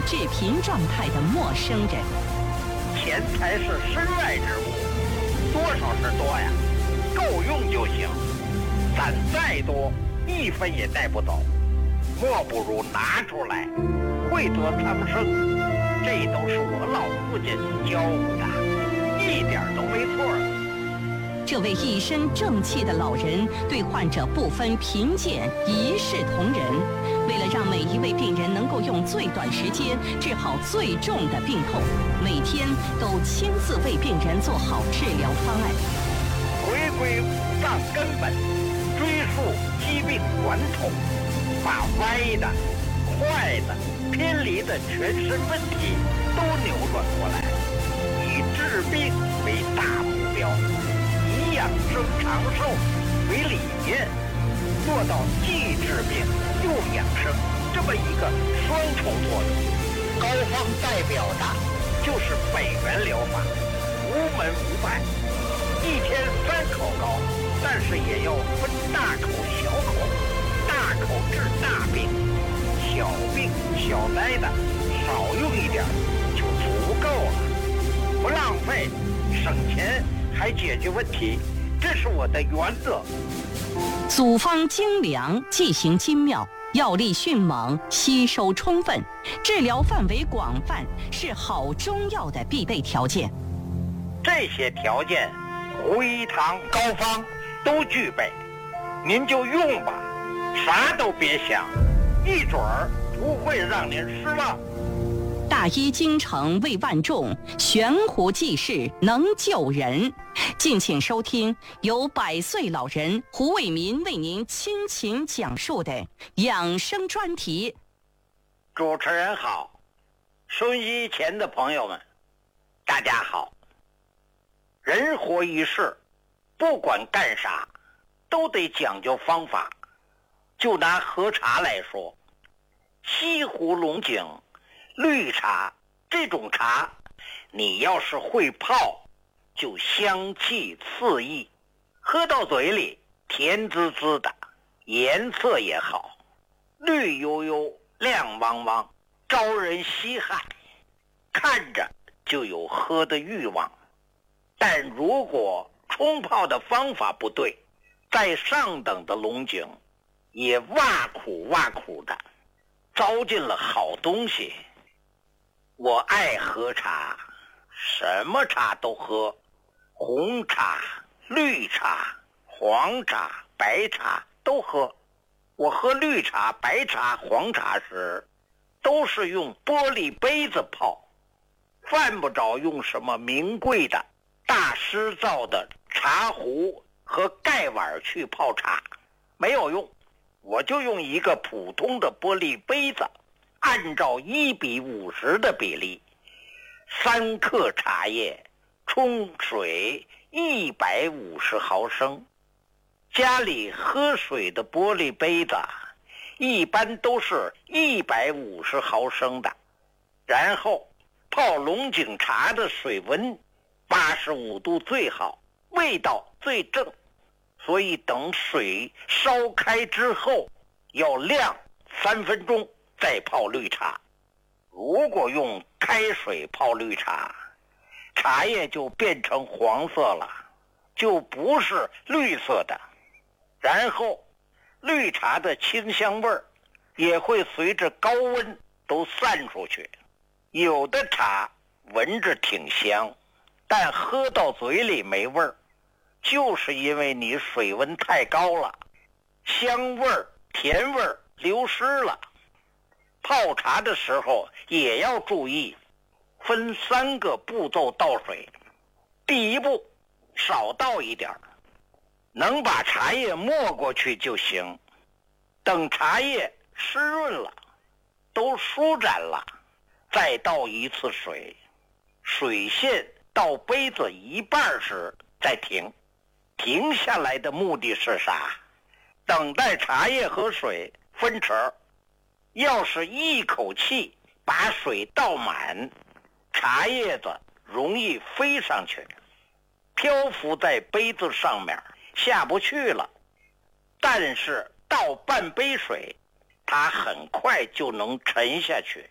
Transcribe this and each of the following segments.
致贫状态的陌生人。 钱财是身外之物，多少是多呀，够用就行。攒再多，一分也带不走，莫不如拿出来，惠泽苍生。这都是我老父亲教我的，一点都没错。 这位一身正气的老人对患者不分贫贱，一视同仁。为了让每一位病人能够用最短时间治好最重的病痛，每天都亲自为病人做好治疗方案。 回归五脏根本，追溯疾病源头，把歪的、坏的、偏离的全身问题都扭转过来，以治病为大目标，以养生长寿为理念，做到既治病又养生这么一个双重作用。高方代表的就是北元疗法，无门无派，一天3口膏，但是也要分大口小口，大口治大病，小病小灾的少用一点就足够了，不浪费，省钱还解决问题，这是我的原则。 组方精良，剂型精妙，药力迅猛，吸收充分，治疗范围广泛，是好中药的必备条件。 这些条件，胡一堂高方都具备，您就用吧，啥都别想，一准儿不会让您失望。 大医精诚为万众，悬壶济世能救人。敬请收听由100岁老人胡伟民为您倾情讲述的养生专题。 主持人好，收音机前的朋友们，大家好。人活一世，不管干啥，都得讲究方法。就拿喝茶来说，西湖龙井、绿茶这种茶，你要是会泡，就香气四溢，喝到嘴里甜滋滋的，颜色也好，绿油油、亮汪汪，招人稀罕，看着就有喝的欲望。但如果冲泡的方法不对，再上等的龙井也挖苦的，糟践了好东西。我爱喝茶，什么茶都喝，红茶、绿茶、黄茶、白茶都喝。我喝绿茶、白茶、黄茶时，都是用玻璃杯子泡，犯不着用什么名贵的大师造的茶壶和盖碗去泡茶，没有用。我就用一个普通的玻璃杯子，按照1:50的比例，3克茶叶，冲水150毫升。家里喝水的玻璃杯子一般都是150毫升的，然后泡龙井茶的水温85度最好，味道最正，所以等水烧开之后要晾3分钟再泡绿茶。如果用开水泡绿茶，茶叶就变成黄色了，就不是绿色的。然后绿茶的清香味儿也会随着高温都散出去。有的茶闻着挺香，但喝到嘴里没味儿，就是因为你水温太高了，香味儿、甜味儿流失了。泡茶的时候也要注意，分3个步骤倒水。第一步，少倒一点，能把茶叶没过去就行。等茶叶湿润了，都舒展了，再倒一次水，水线到杯子一半时再停。停下来的目的是啥？等待茶叶和水分成。要是一口气把水倒满，茶叶子容易飞上去，漂浮在杯子上面下不去了。但是倒半杯水，它很快就能沉下去，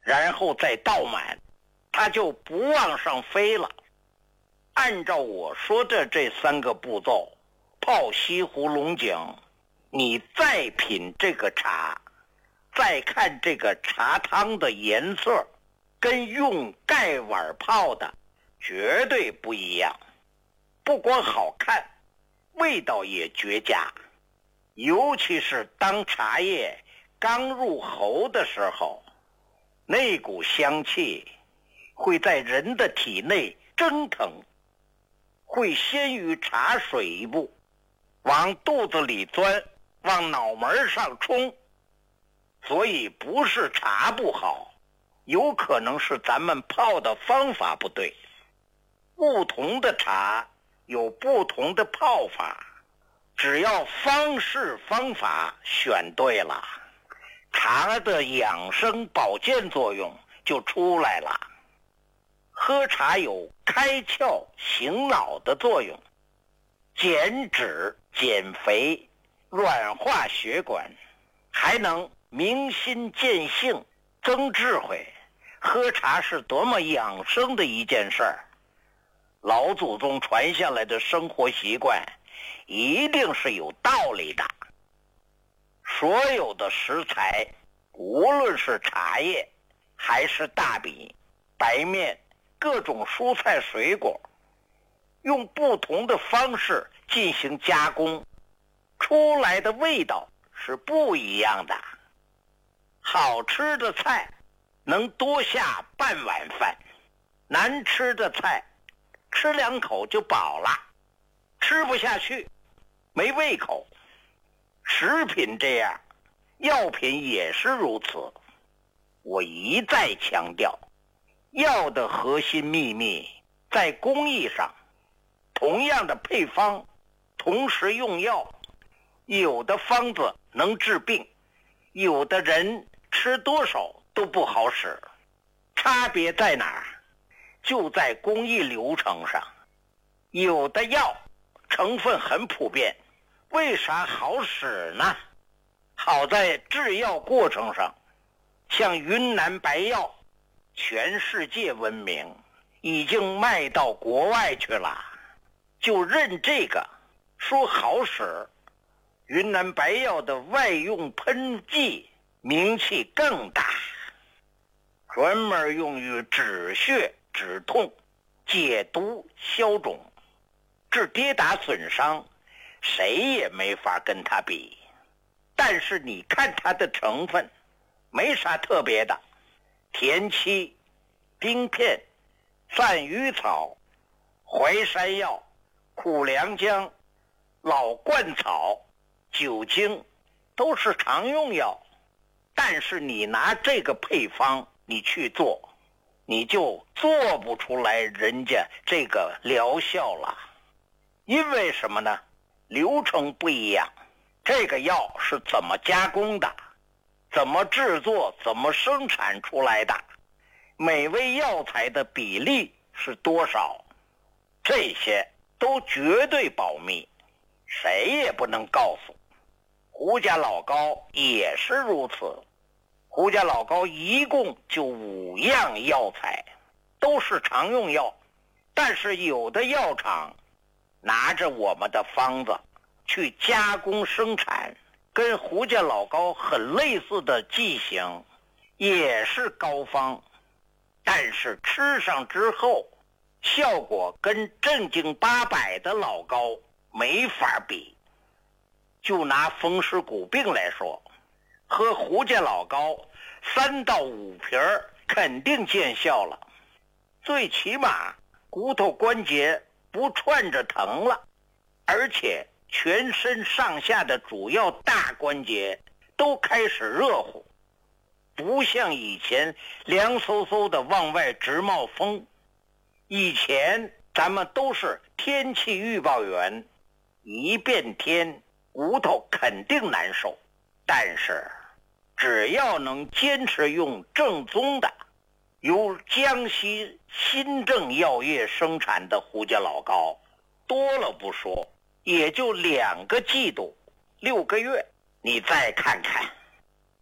然后再倒满，它就不往上飞了。按照我说的这3个步骤，泡西湖龙井，你再品这个茶，再看这个茶汤的颜色，跟用盖碗泡的绝对不一样。不光好看，味道也绝佳。尤其是当茶叶刚入喉的时候，那股香气会在人的体内蒸腾，会先于茶水一步，往肚子里钻，往脑门上冲。所以不是茶不好，有可能是咱们泡的方法不对。不同的茶有不同的泡法，只要方式方法选对了，茶的养生保健作用就出来了。喝茶有开窍醒脑的作用，减脂减肥，软化血管，还能明心见性，增智慧。喝茶是多么养生的一件事儿。老祖宗传下来的生活习惯一定是有道理的。所有的食材，无论是茶叶还是大米、白面，各种蔬菜水果，用不同的方式进行加工，出来的味道是不一样的。好吃的菜能多下半碗饭，难吃的菜吃2口就饱了，吃不下去，没胃口。食品这样，药品也是如此。我一再强调，药的核心秘密在工艺上。同样的配方，同时用药，有的方子能治病，有的人吃多少都不好使。差别在哪儿？就在工艺流程上。有的药成分很普遍，为啥好使呢？好在制药过程上，像云南白药，全世界闻名，已经卖到国外去了。就认这个说好使，云南白药的外用喷剂名气更大，专门用于止血止痛、解毒消肿、治跌打损伤，谁也没法跟它比。但是你看它的成分没啥特别的，田七、丁片、鳝鱼草、淮山药、苦凉姜、老鹳草、酒精都是常用药。但是你拿这个配方你去做，你就做不出来人家这个疗效了。因为什么呢？流程不一样。这个药是怎么加工的，怎么制作，怎么生产出来的，每味药材的比例是多少，这些都绝对保密，谁也不能告诉。胡家老高也是如此。胡家老高一共就5样药材，都是常用药。但是有的药厂拿着我们的方子去加工生产，跟胡家老高很类似的剂型，也是膏方，但是吃上之后效果跟正经八百的老高没法比。就拿风湿骨病来说，喝胡家老高3到5瓶肯定见效了，最起码骨头关节不串着疼了，而且全身上下的主要大关节都开始热乎，不像以前凉飕飕的往外直冒风。以前咱们都是天气预报员，一变天骨头肯定难受。但是只要能坚持用正宗的由江西新正药业生产的胡家老高，多了不说，也就2个季度6个月，你再看看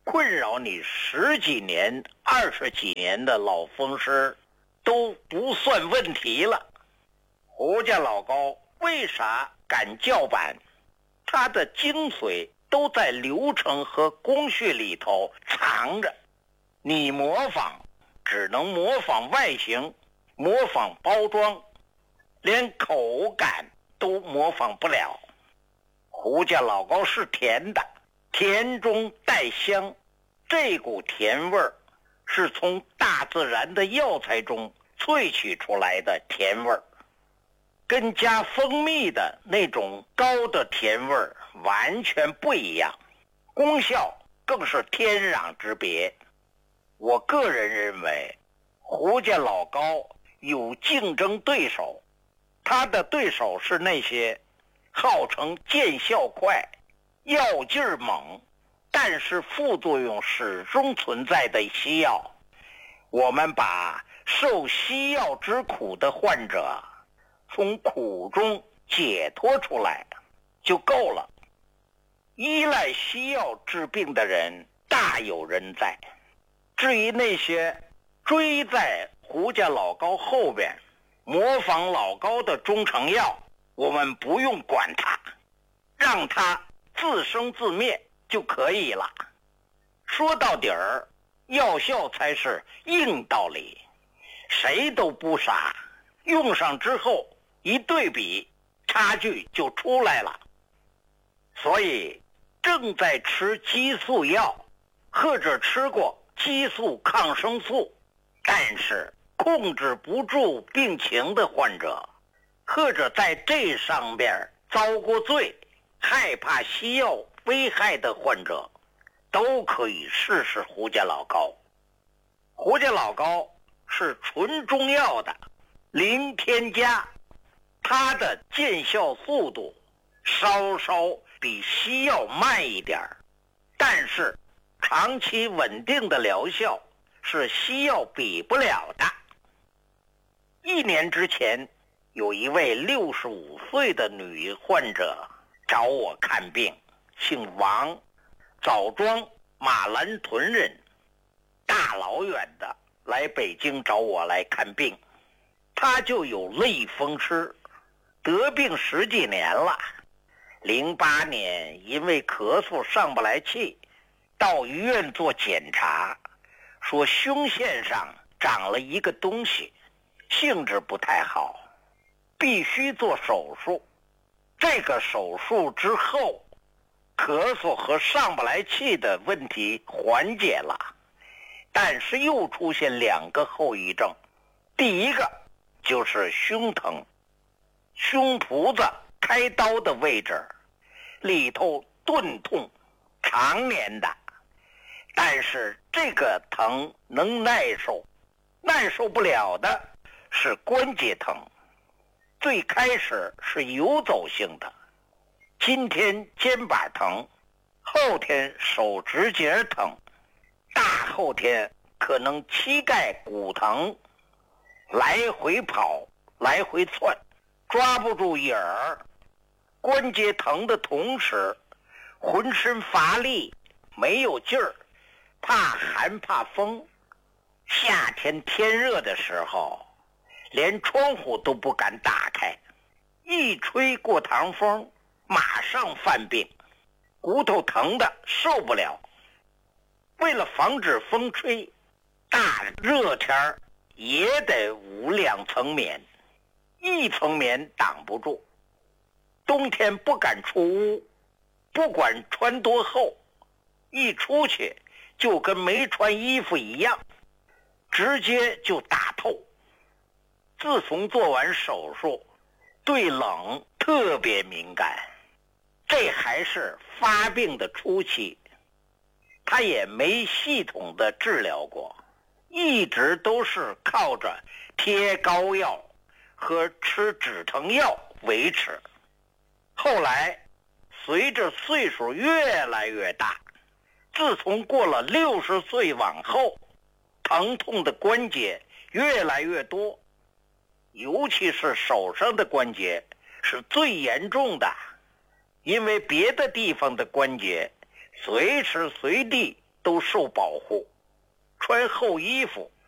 困扰你10几年、20几年的老风湿都不算问题了。胡家老高为啥敢叫板？它的精髓都在流程和工序里头藏着，你模仿只能模仿外形，模仿包装，连口感都模仿不了。胡家老高是甜的，甜中带香，这股甜味儿是从大自然的药材中萃取出来的甜味儿，跟加蜂蜜的那种高的甜味儿完全不一样，功效更是天壤之别。我个人认为胡家老高有竞争对手，他的对手是那些号称见效快、药劲儿猛，但是副作用始终存在的西药。我们把受西药之苦的患者从苦中解脱出来就够了。依赖西药治病的人大有人在，至于那些追在胡家老高后边模仿老高的中成药，我们不用管它，让它自生自灭就可以了。说到底儿，药效才是硬道理，谁都不傻，用上之后一对比，差距就出来了。所以正在吃激素药或者吃过激素抗生素，但是控制不住病情的患者，或者在这上边遭过罪，害怕西药危害的患者，都可以试试胡家老高。胡家老高是纯中药的，零添加，它的见效速度稍稍比西药慢一点，但是长期稳定的疗效是西药比不了的。1年之前，有一位65岁的女患者找我看病，姓王，枣庄马兰屯人，大老远的来北京找我来看病。她就有类风湿，得病10几年了。08年因为咳嗽上不来气，到医院做检查，说胸腺上长了一个东西，性质不太好，必须做手术。这个手术之后，咳嗽和上不来气的问题缓解了，但是又出现2个后遗症。第一个就是胸疼，胸脯子开刀的位置里头钝痛，常年的，但是这个疼能耐受，耐受不了的是关节疼。最开始是游走性的，今天肩膀疼，后天手指节疼，大后天可能膝盖骨疼，来回跑，来回窜，抓不住影儿。关节疼的同时，浑身乏力，没有劲儿，怕寒怕风。夏天天热的时候，连窗户都不敢打开，一吹过堂风，马上犯病，骨头疼的受不了。为了防止风吹，大热天也得捂2层棉，1层棉挡不住。冬天不敢出屋，不管穿多厚，一出去就跟没穿衣服一样，直接就打透。自从做完手术，对冷特别敏感，这还是发病的初期，他也没系统的治疗过，一直都是靠着贴膏药和吃止疼药维持。后来随着岁数越来越大，自从过了60岁往后，疼痛的关节越来越多，尤其是手上的关节是最严重的，因为别的地方的关节随时随地都受保护，穿厚衣服